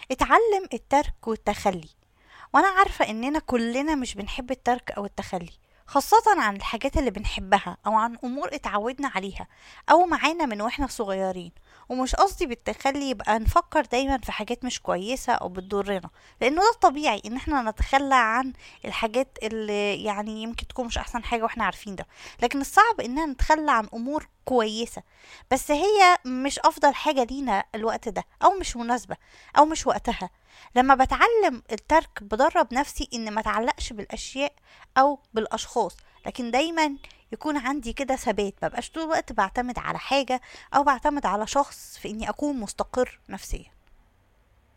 اتعلم الترك والتخلي. وانا عارفة اننا كلنا مش بنحب الترك او التخلي، خاصة عن الحاجات اللي بنحبها او عن امور اتعودنا عليها او معانا من واحنا صغيرين. ومش قصدي بالتخلي يبقى نفكر دايما في حاجات مش كويسة او بتضرنا، لانه ده الطبيعي ان احنا نتخلى عن الحاجات اللي يعني يمكن تكون مش احسن حاجة واحنا عارفين ده. لكن الصعب اننا نتخلى عن امور كويسة بس هي مش افضل حاجة لينا الوقت ده، او مش مناسبة، او مش وقتها. لما بتعلم الترك بدرب نفسي ان ما اتعلقش بالاشياء او بالاشخاص، لكن دايما يكون عندي كده ثبات، مبقاش طول الوقت بعتمد على حاجة او بعتمد على شخص في اني اكون مستقر نفسيا.